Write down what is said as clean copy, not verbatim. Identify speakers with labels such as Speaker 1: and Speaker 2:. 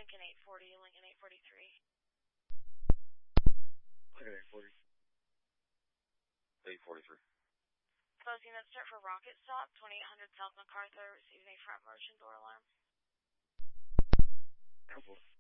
Speaker 1: Lincoln 840, Lincoln 843.
Speaker 2: Lincoln 840. 843.
Speaker 1: Closing that start for Rocket Stop, 2800 South MacArthur, receiving a front motion door alarm.
Speaker 2: Careful.